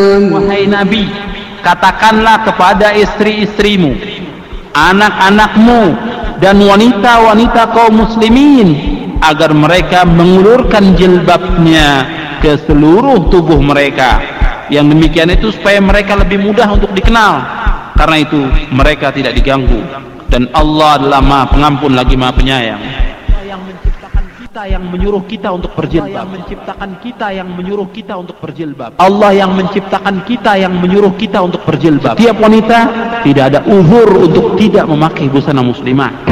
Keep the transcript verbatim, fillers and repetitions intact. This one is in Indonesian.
Wahai Nabi, katakanlah kepada istri-istrimu, anak-anakmu, dan wanita-wanita kaum muslimin agar mereka mengulurkan jilbabnya ke seluruh tubuh mereka. Yang demikian itu supaya mereka lebih mudah untuk dikenal, karena itu mereka tidak diganggu, dan Allah adalah Maha Pengampun lagi Maha Penyayang. Yang menciptakan kita, yang menyuruh kita untuk berjilbab. Allah yang menciptakan kita, yang menyuruh kita untuk berjilbab. Allah yang menciptakan kita, yang menyuruh kita untuk berjilbab. Setiap wanita tidak ada uzur untuk tidak memakai busana muslimah.